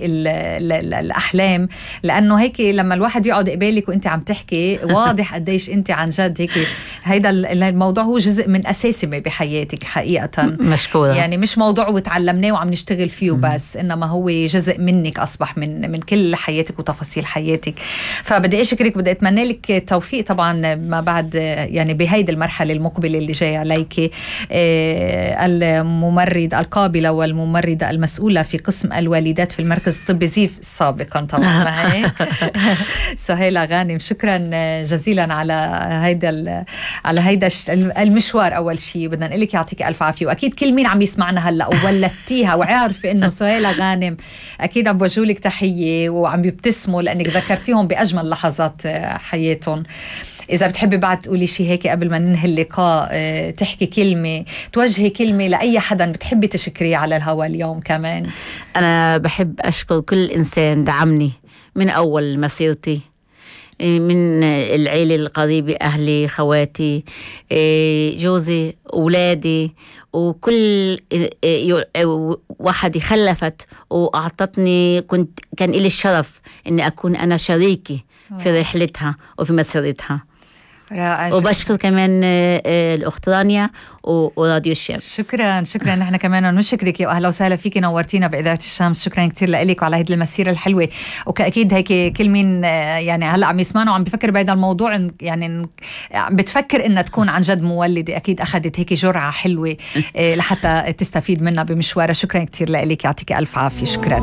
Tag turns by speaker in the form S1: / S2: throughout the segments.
S1: الأحلام، لأنه هيك لما الواحد يقعد قبالك وانت عم تحكي واضح قديش انت عن جد هيك. هيدا الموضوع هو جزء من أساسي بحياتك حقيقة.
S2: مشكورة.
S1: يعني مش موضوع وتعلمناه وعم نشتغل فيه بس، إنما هو جزء منك أصبح من كل حياتك وتفاصيل حياتك. فبدي أشكرك، بدي أتمنى لك التوفيق طبعا ما بعد يعني بهيدي المرحلة المقبلة اللي جاي عليك. الممرضة القابلة والممرضة المسؤولة في قسم الوالدات في المركز الطبي زيف سابقا طبعا ما هيك. سهيلة غانم، شكرا جزيلا على هيدا المشوار. أول شيء بدنا نقول لك يعطيك ألف عافية، وأكيد كل مين عم يسمعنا هلا وولدتيها وعارف إنه سهيلة غانم أكيد عم بوجهوا لك تحية وعم بيبتسموا لأنك ذكرتيهم بأجمل لحظات حياتهم. إذا بتحبي بعد تقولي شيء هيك قبل ما ننهي اللقاء، تحكي كلمة، توجهي كلمة لأي حدا بتحبي تشكريه على الهوا اليوم كمان.
S2: أنا بحب أشكر كل إنسان دعمني من أول مسيرتي، من العيلة القريبة، أهلي، خواتي، جوزي، أولادي، وكل واحد خلفت وأعطتني. كان إلي الشرف أني أكون أنا شريكي في رحلتها وفي مسيرتها.
S1: رائع.
S2: وبشكر كمان الأخت رانيا وراديو الشمس.
S1: شكرا نحن كمان نشكرك يا أهلا وسهلا فيك، نورتينا بإذاعة الشمس. شكرا كتير لك وعلى هذه المسيرة الحلوة. وكأكيد هيك كل مين يعني هلا عم يسمعنا وعم بفكر بهذا الموضوع، يعني بتفكر إنها تكون عن جد مولدة، أكيد أخذت هيك جرعة حلوة لحتى تستفيد منها بمشوارها. شكرا كتير لك، يعطيك ألف عافية. شكرا.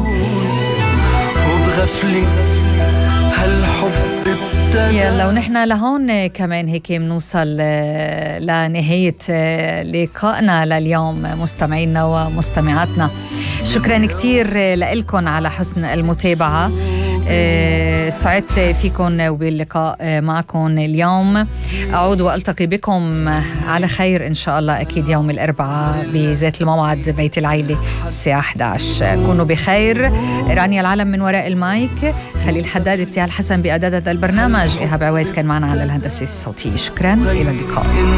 S3: وبغفلة هالحب
S1: يلا ونحن لهون كمان هيك منوصل لنهاية لقائنا لليوم مستمعينا ومستمعاتنا. شكرا كتير لكم على حسن المتابعة. سعدت فيكم وباللقاء معكم اليوم. أعود وألتقي بكم على خير إن شاء الله أكيد يوم الأربعاء بذات الموعد بيت العيلة الساعة 11. كونوا بخير. رانيا العالم من وراء المايك، خليل حداد ابتعال حسن بإعداد هذا البرنامج، إيهاب عويس كان معنا على الهندسة الصوتية. شكرا، إلى اللقاء.